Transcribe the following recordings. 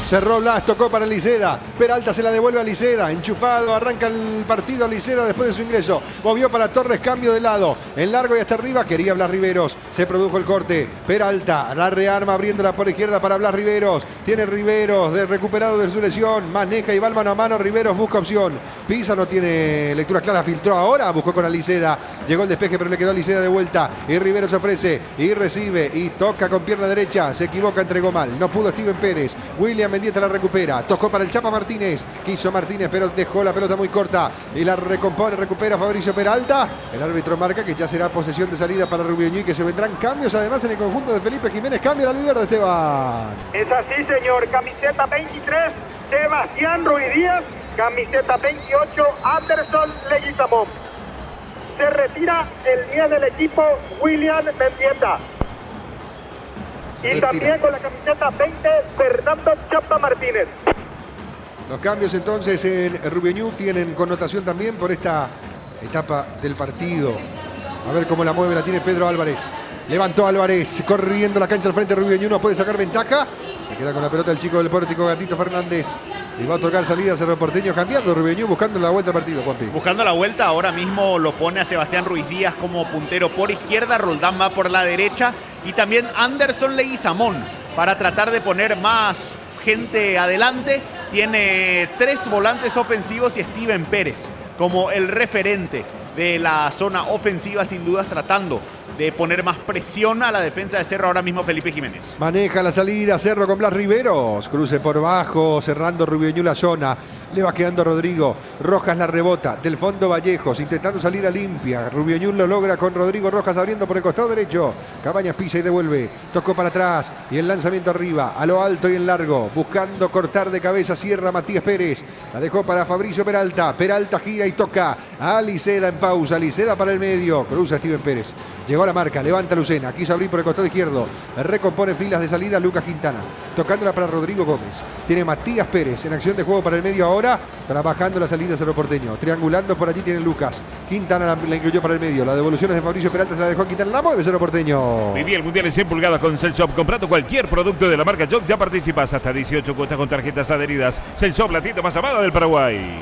Cerró Blas, tocó para Liceda. Peralta se la devuelve a Liceda. Enchufado, arranca el partido Liceda después de su ingreso. Movió para Torres, cambio de lado. En largo y hasta arriba quería Blas Riveros. Se produjo el corte. Peralta la rearma abriéndola por izquierda para Blas Riveros. Tiene Riveros recuperado de su lesión. Maneja y va al mano a mano. Riveros busca opción. Pisa, no tiene lectura clara. Filtró ahora. Buscó con Liceda. Llegó el despeje, pero le quedó a Liceda de vuelta. Y Riveros ofrece y recibe y toca con pierna derecha. Se equivoca, entregó mal. No pudo Steven Pérez. William Mendieta la recupera. Tocó para el Chapa Martínez. Quiso Martínez, pero dejó la pelota muy corta. Y la recompone, recupera Fabricio Peralta. El árbitro marca que ya será posesión de salida para Rubioñú y que se vendrán cambios además en el conjunto de Felipe Jiménez. Cambia la verde, Esteban. Es así, señor. Camiseta 23, Sebastián Ruiz Díaz. Camiseta 28, Anderson Leguizamón. Se retira el 10 del equipo, William Mendieta. Y también con la camiseta 20, Fernando Chapa Martínez. Los cambios entonces en Rubioñú tienen connotación también por esta etapa del partido. A ver cómo la mueve, la tiene Pedro Álvarez. Levantó Álvarez, corriendo la cancha al frente. Rubioñú no puede sacar ventaja. Se queda con la pelota el chico del Pórtico, Gatito Fernández. Y va a tocar salida Cerro Porteño, cambiando Rubioñú, buscando la vuelta al partido, Juanpi. Buscando la vuelta, ahora mismo lo pone a Sebastián Ruiz Díaz como puntero por izquierda. Roldán va por la derecha. Y también Anderson Leguizamón para tratar de poner más gente adelante. Tiene 3 volantes ofensivos y Steven Pérez como el referente de la zona ofensiva, sin dudas tratando de poner más presión a la defensa de Cerro ahora mismo Felipe Jiménez. Maneja la salida Cerro con Blas Riveros. Cruce por bajo, cerrando Rubioñú la zona. Le va quedando Rodrigo. Rojas la rebota. Del fondo Vallejos, intentando salida limpia. Rubioñú lo logra con Rodrigo Rojas abriendo por el costado derecho. Cabañas pisa y devuelve. Tocó para atrás. Y el lanzamiento arriba. A lo alto y en largo. Buscando cortar de cabeza. Cierra Matías Pérez. La dejó para Fabricio Peralta. Peralta gira y toca a Liceda en pausa. Liceda para el medio. Cruza Steven Pérez. Llegó a la marca. Levanta Lucena. Quiso abrir por el costado izquierdo. Recompone filas de salida Lucas Quintana. Tocándola para Rodrigo Gómez. Tiene Matías Pérez en acción de juego para el medio ahora. Trabajando la salida Cerro Porteño. Triangulando por allí tiene Lucas. Quintana la incluyó para el medio. La devolución es de Fabricio Peralta. Se la dejó a Quintana. La mueve Cerro Porteño. Viví el Mundial en 100 pulgadas con Cell Shop. Comprando cualquier producto de la marca Shop. Ya participas hasta 18 cuotas con tarjetas adheridas. Cell Shop, la tienda más amada del Paraguay.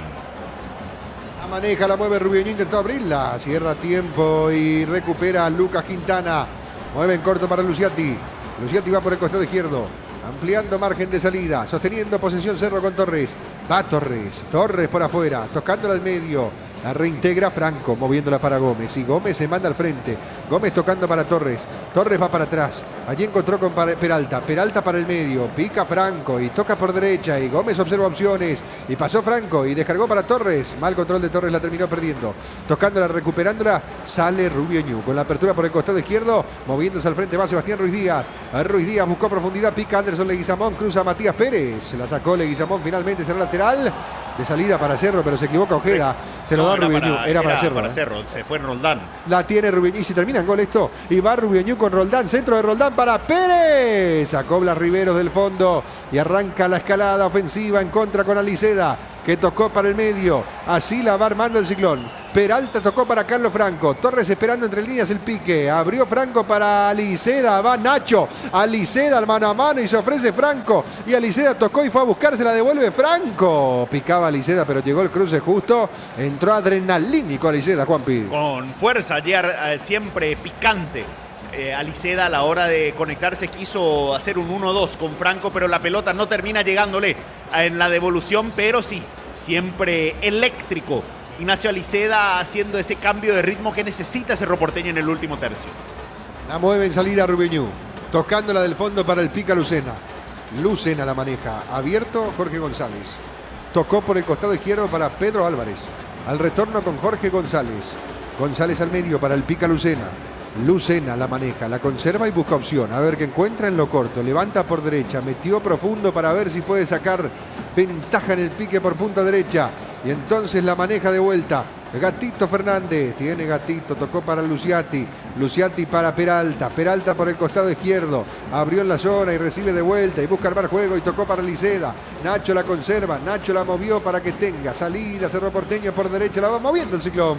La maneja, la mueve Rubioñú. Intentó abrirla. Cierra a tiempo y recupera a Lucas Quintana. Mueve en corto para Luciati. Luciati va por el costado izquierdo. Ampliando margen de salida. Sosteniendo posesión Cerro con Torres. Va Torres. Torres por afuera. Tocándola al medio. La reintegra Franco. Moviéndola para Gómez. Y Gómez se manda al frente. Gómez tocando para Torres. Torres va para atrás. Allí encontró con Peralta. Peralta para el medio. Pica Franco. Y toca por derecha. Y Gómez observa opciones. Y pasó Franco. Y descargó para Torres. Mal control de Torres. La terminó perdiendo. Tocándola, recuperándola. Sale Rubioñú. Con la apertura por el costado izquierdo. Moviéndose al frente va Sebastián Ruiz Díaz. Ruiz Díaz buscó profundidad. Pica Anderson Leguizamón. Cruza Matías Pérez. Se la sacó Leguizamón. Finalmente será lateral. De salida para Cerro, pero se equivoca Ojeda. Se lo da Rubioñú. Era para Cerro. Para Cerro. Se fue Roldán. La tiene Rubioñú y se termina en gol esto. Y va Rubioñú con Roldán. Centro de Roldán para Pérez. Sacó Blas Riveros del fondo. Y arranca la escalada ofensiva en contra con Aliceda, que tocó para el medio. Así la va armando el Ciclón. Peralta tocó para Carlos Franco. Torres esperando entre líneas el pique. Abrió Franco para Aliceda. Va Nacho. Aliceda al mano a mano y se ofrece Franco. Y Aliceda tocó y fue a buscar. Se la devuelve Franco. Picaba Aliceda, pero llegó el cruce justo. Entró adrenalínico Aliceda, Juanpi. Con fuerza, ayer siempre picante. Aliceda a la hora de conectarse quiso hacer un 1-2 con Franco, pero la pelota no termina llegándole en la devolución, pero sí, siempre eléctrico. Ignacio Aliceda haciendo ese cambio de ritmo que necesita Cerro Porteño en el último tercio. La mueve en salida Rubioñú. Tocándola del fondo para el pica Lucena. Lucena la maneja. Abierto Jorge González. Tocó por el costado izquierdo para Pedro Álvarez. Al retorno con Jorge González. González al medio para el pica Lucena. Lucena la maneja, la conserva y busca opción. A ver qué encuentra en lo corto. Levanta por derecha. Metió profundo para ver si puede sacar ventaja en el pique por punta derecha. Y entonces la maneja de vuelta. Gatito Fernández. Tiene Gatito. Tocó para Luciati. Luciati para Peralta. Peralta por el costado izquierdo. Abrió en la zona y recibe de vuelta. Y busca armar juego. Y tocó para Liceda. Nacho la conserva. Nacho la movió para que tenga salida. Cerro Porteño por derecha. La va moviendo el Ciclón.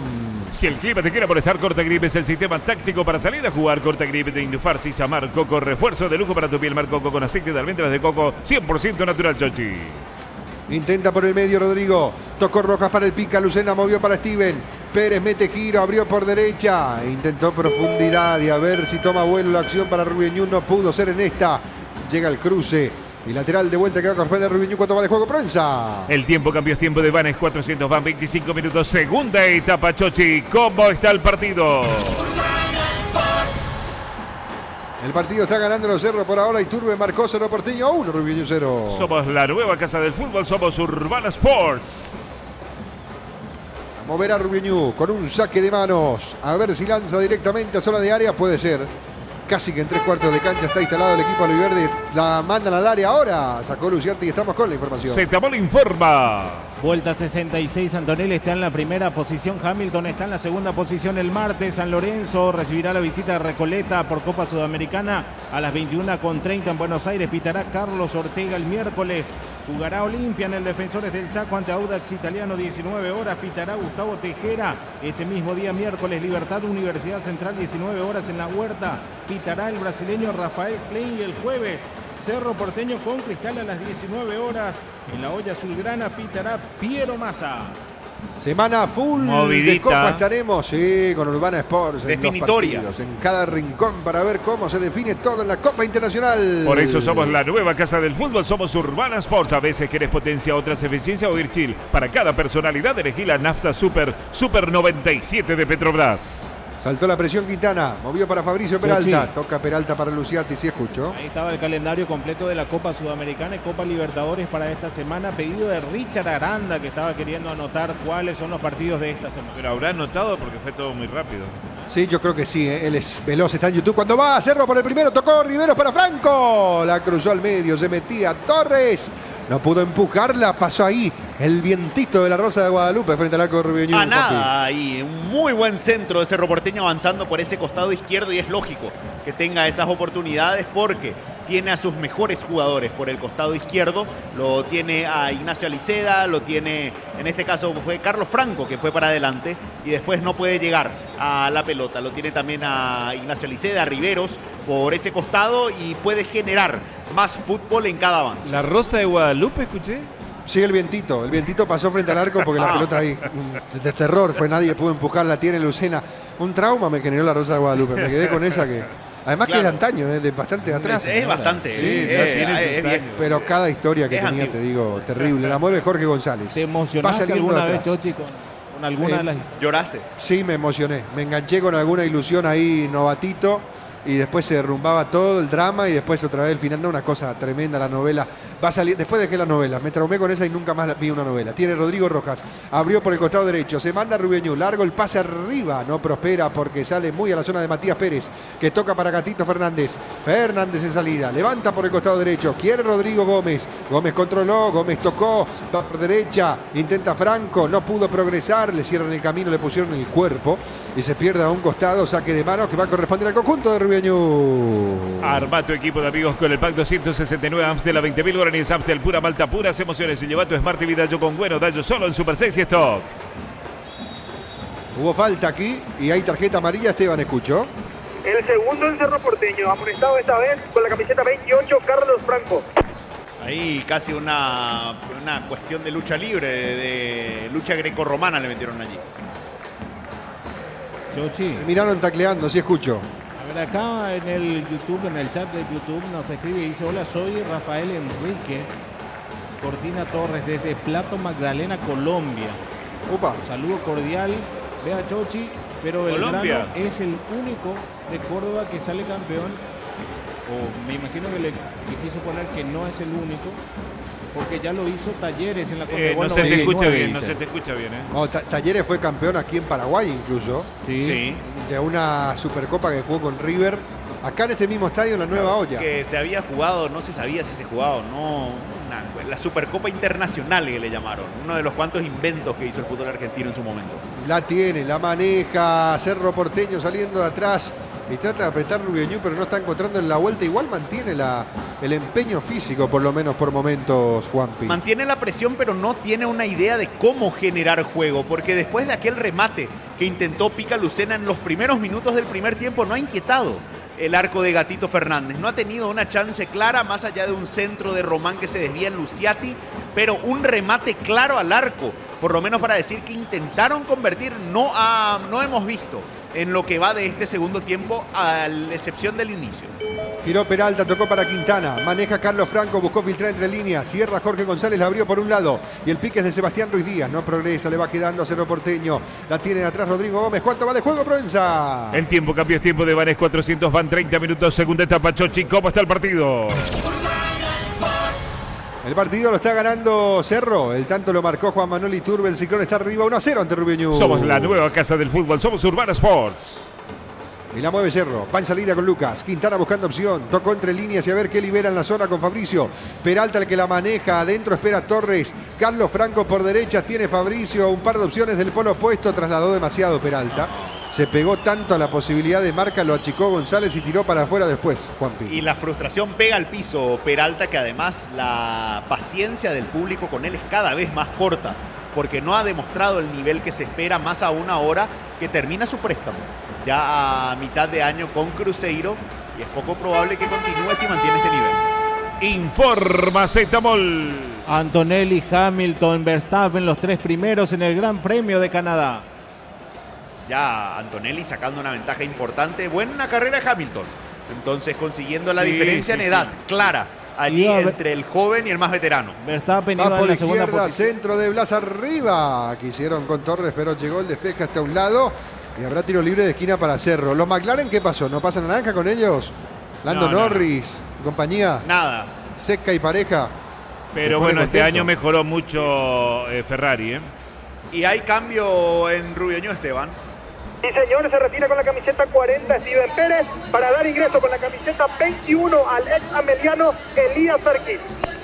Si el clima te quiere molestar, Cortagrip es el sistema táctico para salir a jugar. Cortagrip de Indufarsis, Mar Coco, refuerzo de lujo para tu piel. Mar Coco con aceite de almendras de coco 100% natural, Chochi. Intenta por el medio Rodrigo. Tocó Rojas para el pica. Lucena movió para Steven. Pérez mete giro. Abrió por derecha. Intentó profundidad y a ver si toma vuelo la acción para Rubiñú. No pudo ser en esta. Llega el cruce. Y lateral de vuelta que va a corresponder a Rubiñú. ¿Cuánto va de juego, Proenza? El tiempo cambió, es tiempo de Vanes 400, van 25 minutos. Segunda etapa, Chochi. ¿Cómo está el partido? El partido está ganando los Cerros por ahora. Iturbe marcó Cerro Porteño 1, Rubiñú 0. Somos la nueva casa del fútbol, somos Urbana Sports. A mover a Rubiñú con un saque de manos. A ver si lanza directamente a zona de área. Puede ser. Casi que en 3/4 de cancha está instalado el equipo albiverde. La mandan al área ahora. Sacó Lucianti y estamos con la información. Zetamol informa. Vuelta 66, Antonelli está en la primera posición, Hamilton está en la segunda posición el martes, San Lorenzo recibirá la visita de Recoleta por Copa Sudamericana a las 21:30 en Buenos Aires, pitará Carlos Ortega el miércoles, jugará Olimpia en el Defensores del Chaco ante Audax Italiano 19 horas, pitará Gustavo Tejera, ese mismo día miércoles Libertad Universidad Central 19 horas en La Huerta, pitará el brasileño Rafael Klein y el jueves Cerro Porteño con Cristal a las 19 horas. En la olla azulgrana pitará Piero Massa. Semana full Movidita. de Copa estaremos, sí, con Urbana Sports. Definitoria. En cada rincón para ver cómo se define todo en la Copa Internacional. Por eso somos la nueva casa del fútbol, somos Urbana Sports. A veces querés potencia, otras eficiencia o ir chill. Para cada personalidad elegí la nafta Super 97 de Petrobras. Saltó la presión Quintana, movió para Fabricio Peralta. Toca Peralta para Luciati, si escucho. Ahí estaba el calendario completo de la Copa Sudamericana y Copa Libertadores para esta semana. Pedido de Richard Aranda, que estaba queriendo anotar cuáles son los partidos de esta semana. Pero habrá anotado porque fue todo muy rápido. Sí, yo creo que sí, él es veloz, está en YouTube. Cuando va, Cerro por el primero, tocó Riveros para Franco. La cruzó al medio, se metía Torres. No pudo empujarla, pasó ahí el vientito de la Rosa de Guadalupe frente al arco de Rubiñú. A nada, ahí un muy buen centro de Cerro Porteño avanzando por ese costado izquierdo y es lógico que tenga esas oportunidades porque tiene a sus mejores jugadores por el costado izquierdo, lo tiene a Ignacio Aliceda, lo tiene, en este caso fue Carlos Franco que fue para adelante y después no puede llegar a la pelota, lo tiene también a Ignacio Aliceda, a Riveros por ese costado y puede generar más fútbol en cada avance. La Rosa de Guadalupe, escuché. Sí, el vientito pasó frente al arco porque la pelota ahí, de terror, fue nadie pudo empujarla, tiene Lucena. Un trauma me generó la Rosa de Guadalupe, me quedé con esa que... Además que es de antaño, de bastante atrás. Es bastante, sí, es bien. Pero cada historia que Es tenía, antiguo. te digo, terrible. La mueve Jorge González. ¿Te Va emocionaste saliendo alguna de vez, atrás. Chochi, con alguna de las... ¿Lloraste? Sí, me emocioné. Me enganché con alguna ilusión ahí, novatito. Y después se derrumbaba todo el drama y después otra vez el final. No, una cosa tremenda la novela. Va a salir, después dejé la novela. Me traumé con esa y nunca más vi una novela. Tiene Rodrigo Rojas. Abrió por el costado derecho. Se manda a Rubiñú. Largo el pase arriba. No prospera porque sale muy a la zona de Matías Pérez. Que toca para Gatito Fernández. Fernández en salida. Levanta por el costado derecho. Quiere Rodrigo Gómez. Gómez controló. Gómez tocó. Va por derecha. Intenta Franco. No pudo progresar. Le cierran el camino. Le pusieron el cuerpo. Y se pierde a un costado. Saque de manos que va a corresponder al conjunto de Rubiñú. Arma tu equipo de amigos con el pack 269 Amstel a 20.000 guaraníes. Amstel pura malta, puras emociones. Y lleva tu Smart TV Dayo con Güero, Dayo solo en Super 6 y Stock. Hubo falta aquí y hay tarjeta amarilla. Esteban, escucho. El segundo en Cerro Porteño, amonestado esta vez con la camiseta 28, Carlos Franco. Ahí casi una cuestión de lucha libre, de lucha grecorromana le metieron allí. Chochi. Miraron tacleando, sí escucho. A ver, acá en el YouTube, en el chat de YouTube, nos escribe y dice: hola, soy Rafael Enrique Cortina Torres desde Plato Magdalena, Colombia. Upa. Saludo cordial. Vea, Chochi, pero Belgrano Colombia. es el único de Córdoba que sale campeón. O me imagino que le quiso poner que no es el único, porque ya lo hizo Talleres en la Conmebol No se te 99, escucha bien, no dice. se te escucha bien, No, Talleres fue campeón aquí en Paraguay incluso. Sí. De una Supercopa que jugó con River. Acá en este mismo estadio, en la Nueva Olla. Que se había jugado, no se sabía si se jugaba o no, la Supercopa Internacional que le llamaron. Uno de los cuantos inventos que hizo el fútbol argentino en su momento. La tiene, la maneja. Cerro Porteño saliendo de atrás. y trata de apretar Rubioñú, pero no está encontrando en la vuelta. Igual mantiene el empeño físico, por lo menos por momentos, Juanpi. Mantiene la presión, pero no tiene una idea de cómo generar juego, porque después de aquel remate que intentó Pica Lucena en los primeros minutos del primer tiempo, no ha inquietado el arco de Gatito Fernández. No ha tenido una chance clara, más allá de un centro de Román que se desvía en Luciati, pero un remate claro al arco, por lo menos para decir que intentaron convertir, no hemos visto en lo que va de este segundo tiempo, a la excepción del inicio. Giró Peralta, tocó para Quintana, maneja Carlos Franco, buscó filtrar entre líneas, cierra Jorge González, la abrió por un lado y el pique es de Sebastián Ruiz Díaz, no progresa, le va quedando a Cerro Porteño, la tiene de atrás Rodrigo Gómez. ¿Cuánto va de juego, Proenza? El tiempo cambió, es tiempo de Vanes 400, van 30 minutos, segunda etapa. Chochi, ¿cómo está el partido? El partido lo está ganando Cerro, el tanto lo marcó Juan Manuel Iturbe, el Ciclón está arriba 1-0 ante Rubioñú. Somos la nueva casa del fútbol, somos Urbana Sports. Y la mueve Cerro, va en salida con Lucas, Quintana buscando opción, tocó entre líneas y a ver qué libera en la zona con Fabricio. Peralta el que la maneja, adentro espera Torres, Carlos Franco por derecha, tiene Fabricio, un par de opciones del polo opuesto, trasladó demasiado Peralta. Se pegó tanto a la posibilidad de marca, lo achicó González y tiró para afuera después, Juanpi. Y la frustración pega al piso Peralta, que además la paciencia del público con él es cada vez más corta, porque no ha demostrado el nivel que se espera, más aún ahora que termina su préstamo ya a mitad de año con Cruzeiro, y es poco probable que continúe si mantiene este nivel. Informa Zetamol. Antonelli, Hamilton, Verstappen, los 3 primeros en el Gran Premio de Canadá. Ya Antonelli sacando una ventaja importante. Buena carrera de Hamilton. Entonces consiguiendo la diferencia en edad clara allí entre el joven y el más veterano. Verstappen va iba por en la segunda izquierda, posición. centro de Blas arriba. Quisieron con Torres, pero llegó el despeje hasta un lado. Y habrá tiro libre de esquina para Cerro. ¿Los McLaren qué pasó? ¿No pasa naranja con ellos? Lando Norris, compañía. Nada. Seca y pareja. Pero bueno, este año mejoró mucho Ferrari. Y hay cambio en Rubioñú, Esteban. Sí, señor, se retira con la camiseta 40 Steven Pérez para dar ingreso con la camiseta 21 al ex ameliano Elías Sarkis.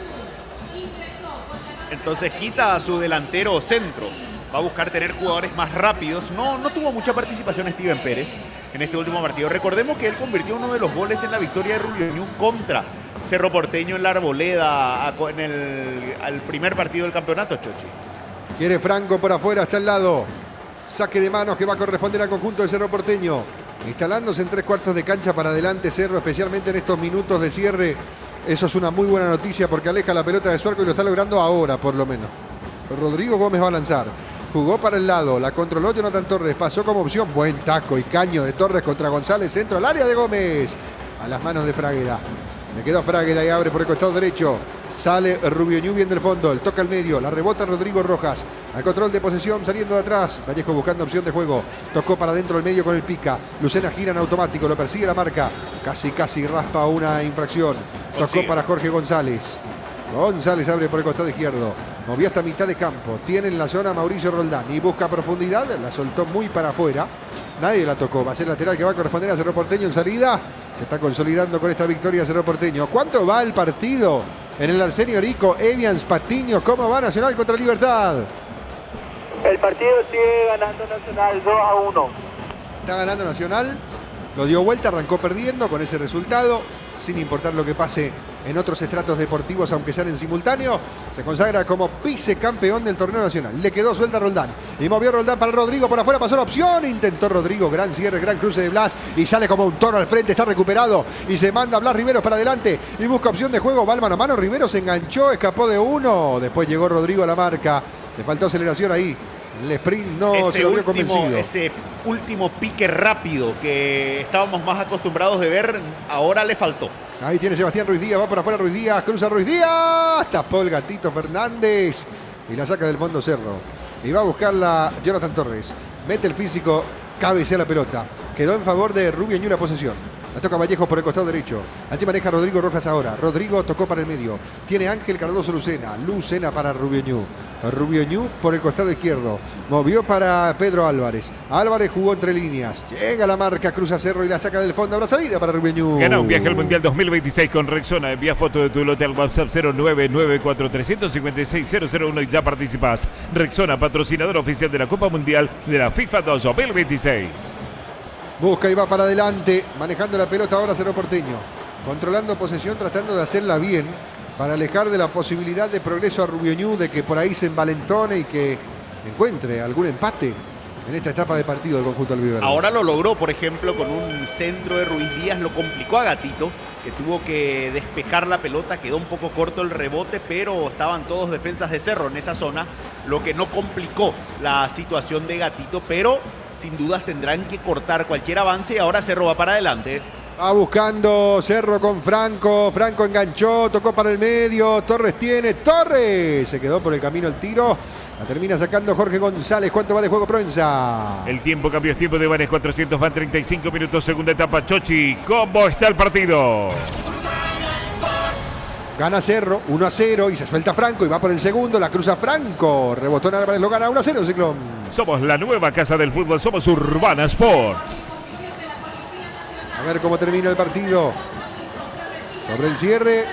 Entonces quita a su delantero centro. Va a buscar tener jugadores más rápidos. No tuvo mucha participación Steven Pérez en este último partido. Recordemos que él convirtió uno de los goles en la victoria de Rubioñú contra Cerro Porteño en la Arboleda al primer partido del campeonato, Chochi. Quiere Franco por afuera, hasta el lado. Saque de manos que va a corresponder al conjunto de Cerro Porteño. Instalándose en 3/4 de cancha para adelante Cerro, especialmente en estos minutos de cierre. Eso es una muy buena noticia porque aleja la pelota de su arco y lo está logrando ahora, por lo menos. Rodrigo Gómez va a lanzar. Jugó para el lado, la controló Jonathan Torres, pasó como opción. Buen taco y caño de Torres contra González, centro al área de Gómez. A las manos de Fragueda. Le quedó Fragueda y abre por el costado derecho. Sale Rubioñú bien del fondo, el toca al medio, la rebota Rodrigo Rojas. Al control de posesión saliendo de atrás. Vallejo buscando opción de juego. Tocó para adentro del medio con el pica. Lucena gira en automático, lo persigue la marca. Casi raspa una infracción. Tocó para Jorge González. González abre por el costado izquierdo. Movió hasta mitad de campo. Tiene en la zona Mauricio Roldán y busca profundidad. La soltó muy para afuera. Nadie la tocó. Va a ser lateral que va a corresponder a Cerro Porteño en salida. Se está consolidando con esta victoria Cerro Porteño. ¿Cuánto va el partido en el Arsenio Rico? Evians, Patiño. ¿Cómo va Nacional contra Libertad? El partido sigue ganando Nacional 2-1. Está ganando Nacional. Lo dio vuelta, arrancó perdiendo con ese resultado. Sin importar lo que pase en otros estratos deportivos, aunque sean en simultáneo, se consagra como vicecampeón del torneo nacional. Le quedó suelta a Roldán y movió Roldán para Rodrigo, por afuera pasó la opción, intentó Rodrigo, gran cierre, gran cruce de Blas y sale como un toro al frente, está recuperado y se manda Blas Riveros para adelante y busca opción de juego, va al mano a mano, Riveros se enganchó, escapó de uno, después llegó Rodrigo a la marca, le faltó aceleración ahí. El sprint no se lo vio convencido. Ese último pique rápido que estábamos más acostumbrados de ver, ahora le faltó. Ahí tiene Sebastián Ruiz Díaz, va por afuera Ruiz Díaz, cruza Ruiz Díaz, tapó el Gatito Fernández y la saca del fondo Cerro. Y va a buscarla Jonathan Torres. Mete el físico, cabecea la pelota. Quedó en favor de Rubioñú la posesión. La toca Vallejo por el costado derecho. Allí maneja Rodrigo Rojas ahora. Rodrigo tocó para el medio. Tiene Ángel Cardoso Lucena. Lucena para Rubioñú. Rubioñú por el costado izquierdo. Movió para Pedro Álvarez. Álvarez jugó entre líneas. Llega la marca, cruza Cerro y la saca del fondo. Habrá salida para Rubioñú. Gana un viaje al Mundial 2026 con Rexona. Envía foto de tu lote al WhatsApp 0994-356-001 y ya participas. Rexona, patrocinador oficial de la Copa Mundial de la FIFA 2026. Busca y va para adelante, manejando la pelota ahora Cerro Porteño. Controlando posesión, tratando de hacerla bien para alejar de la posibilidad de progreso a Rubio, de que por ahí se envalentone y que encuentre algún empate en esta etapa de partido del conjunto albiverde. Ahora lo logró, por ejemplo, con un centro de Ruiz Díaz, lo complicó a Gatito, que tuvo que despejar la pelota, quedó un poco corto el rebote, pero estaban todos defensas de Cerro en esa zona, lo que no complicó la situación de Gatito, pero sin dudas tendrán que cortar cualquier avance y ahora Cerro va para adelante. Va buscando Cerro con Franco. Franco enganchó, tocó para el medio. Torres tiene. ¡Torres! Se quedó por el camino el tiro. La termina sacando Jorge González. ¿Cuánto va de juego, Proenza? El tiempo cambió, es tiempo de Vanes 400, van 35 minutos, segunda etapa. Chochi, ¿cómo está el partido? Gana Cerro 1-0 y se suelta Franco y va por el segundo. La cruza Franco. Rebotó en Álvarez, lo gana 1-0, Ciclón. Somos la nueva casa del fútbol, somos Urbana Sports. A ver cómo termina el partido. Sobre el cierre.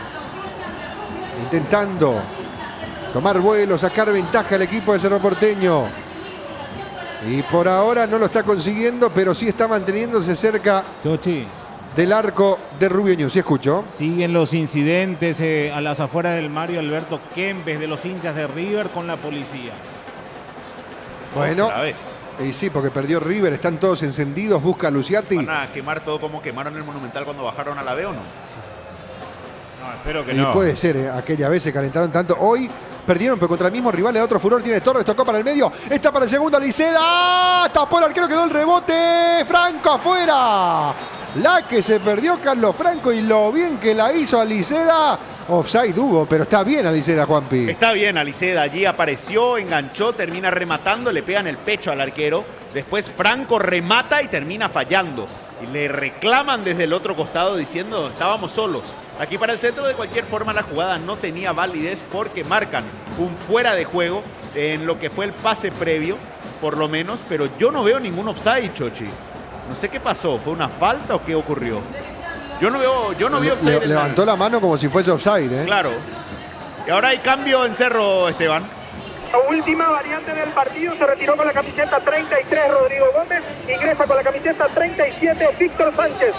Intentando tomar vuelo, sacar ventaja al equipo de Cerro Porteño. Y por ahora no lo está consiguiendo, pero sí está manteniéndose cerca Chochi, del arco de Rubio Ñu. ¿Sí escuchó? siguen los incidentes a las afueras del Mario Alberto Kempes de los hinchas de River con la policía. Bueno, Otra vez. y sí, porque perdió River. Están todos encendidos. Busca a Luciati. ¿Van a quemar todo como quemaron el Monumental cuando bajaron a la B o no? No, espero que Y no. puede ser, aquella vez se calentaron tanto. Hoy perdieron, pero contra el mismo rival de otro furor. Tiene Torres, tocó para el medio. Está para el segundo, Liceda. ¡Ah! Tapó el arquero, quedó el rebote. Franco afuera. La que se perdió Carlos Franco y lo bien que la hizo a Liceda. Offside hubo, pero está bien a Liceda, Juanpi. Está bien, Aliceda allí apareció, enganchó, termina rematando, le pega en el pecho al arquero. Después Franco remata y termina fallando. Y le reclaman desde el otro costado diciendo estábamos solos. Aquí para el centro, de cualquier forma, la jugada no tenía validez porque marcan un fuera de juego en lo que fue el pase previo, por lo menos. Pero yo no veo ningún offside, Chochi. No sé qué pasó, ¿fue una falta o qué ocurrió? Yo no vi offside. Levantó la mano como si fuese offside, ¿eh? Claro. Y ahora hay cambio en Cerro, Esteban. La última variante del partido, se retiró con la camiseta 33 Rodrigo Gómez, ingresa con la camiseta 37 Víctor Sánchez.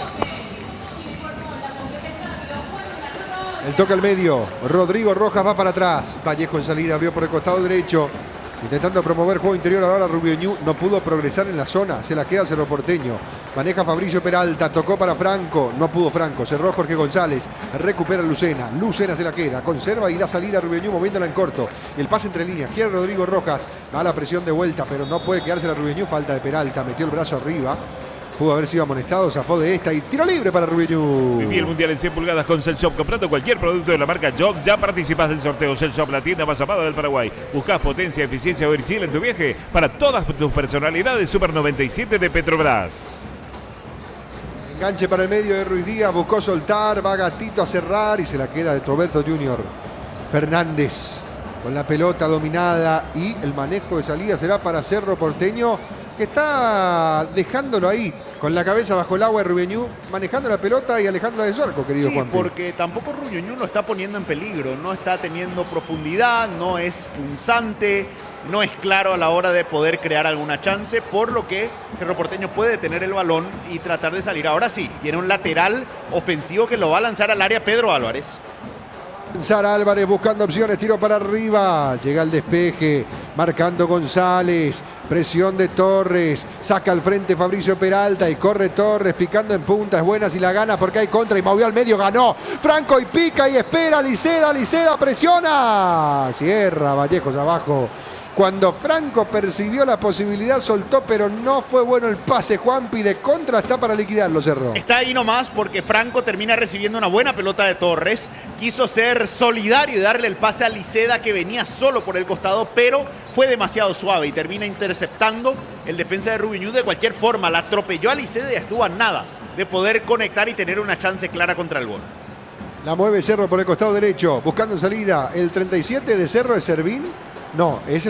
El toque al medio. Rodrigo Rojas va para atrás. Vallejo en salida, abrió por el costado derecho. Intentando promover juego interior ahora Rubio Ñu. No pudo progresar en la zona. Se la queda Cerro Porteño. Maneja Fabricio Peralta. Tocó para Franco. No pudo Franco. Cerró Jorge González. Recupera Lucena. Lucena se la queda. Conserva y da salida a Rubio Ñu moviéndola en corto. El pase entre líneas. Quiere Rodrigo Rojas. Va a la presión de vuelta, pero no puede quedarse la Rubio Ñu. Falta de Peralta. Metió el brazo arriba. Pudo haber sido amonestado, zafó de esta y tiro libre para Rubio Ñu. Viví el Mundial en 100 pulgadas con Cell Shop. Comprando cualquier producto de la marca Jog, ya participas del sorteo. Cell Shop, la tienda más amada del Paraguay. Buscas potencia, eficiencia o Chile en tu viaje para todas tus personalidades. Super 97 de Petrobras. Enganche para el medio de Ruiz Díaz, buscó soltar, va Gatito a cerrar y se la queda de Roberto Junior. Fernández con la pelota dominada y el manejo de salida será para Cerro Porteño, que está dejándolo ahí con la cabeza bajo el agua de Rubio Ñu, manejando la pelota y alejándola de su arco, querido Sí, Juan. porque tampoco Rubio Ñu lo está poniendo en peligro, no está teniendo profundidad, no es punzante, no es claro a la hora de poder crear alguna chance, por lo que Cerro Porteño puede tener el balón y tratar de salir. Ahora sí, tiene un lateral ofensivo que lo va a lanzar al área Pedro Álvarez. Sara Álvarez buscando opciones, tiro para arriba, llega el despeje, marcando González, presión de Torres, saca al frente Fabricio Peralta y corre Torres, picando en punta, es buena si la gana porque hay contra y movió al medio, ganó Franco y pica y espera Liceda presiona, cierra Vallejos abajo. Cuando Franco percibió la posibilidad, soltó, pero no fue bueno el pase. Juanpi de contra está para liquidarlo, Cerro. Está ahí nomás porque Franco termina recibiendo una buena pelota de Torres. Quiso ser solidario y darle el pase a Liceda, que venía solo por el costado, pero fue demasiado suave y termina interceptando el defensa de Rubio Ñu. De cualquier forma, la atropelló a Liceda y estuvo a nada de poder conectar y tener una chance clara contra el gol. La mueve Cerro por el costado derecho, buscando en salida. El 37 de Cerro es Servín. No, es el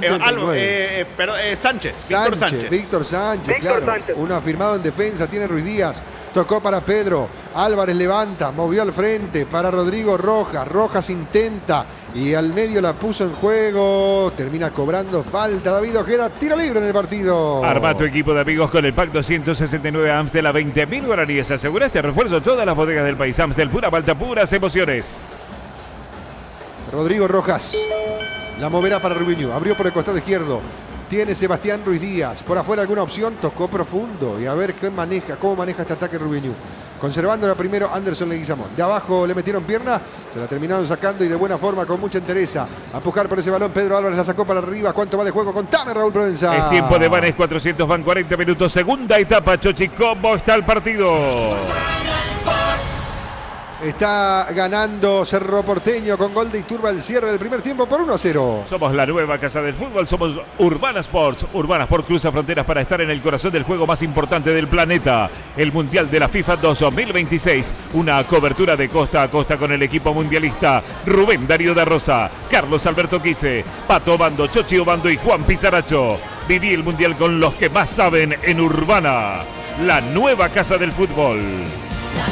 39. Sánchez, Víctor Sánchez. Víctor Sánchez, Víctor claro. Sánchez. Uno afirmado en defensa, tiene Ruiz Díaz. Tocó para Pedro. Álvarez levanta, movió al frente para Rodrigo Rojas. Rojas intenta y al medio la puso en juego. Termina cobrando falta. David Ojeda, tiro libre en el partido. Arma tu equipo de amigos con el pack 269 Amstel a 20.000 guaraníes. Asegura este refuerzo todas las bodegas del país. Amstel, pura malta, puras emociones. Rodrigo Rojas la moverá para Rubiño. Abrió por el costado izquierdo. Tiene Sebastián Ruiz Díaz. Por afuera alguna opción. Tocó profundo. Y a ver cómo maneja este ataque Rubiño. Conservándola primero Anderson Leguizamón. De abajo le metieron pierna. Se la terminaron sacando y de buena forma, con mucha entereza. A empujar por ese balón. Pedro Álvarez la sacó para arriba. ¿Cuánto va de juego? Contame, Raúl Provenza. Es tiempo de Vanes 400, van 40 minutos. Segunda etapa, Chochi. ¿Cómo está el partido? Está ganando Cerro Porteño con gol de Iturba el cierre del primer tiempo por 1-0. Somos la nueva casa del fútbol, somos Urbana Sports. Urbana Sports cruza fronteras para estar en el corazón del juego más importante del planeta, el Mundial de la FIFA 2026. Una cobertura de costa a costa con el equipo mundialista Rubén Darío da Rosa, Carlos Alberto Quise, Pato Obando, Chochi Obando y Juan Pizarracho. Viví el Mundial con los que más saben en Urbana, la nueva casa del fútbol.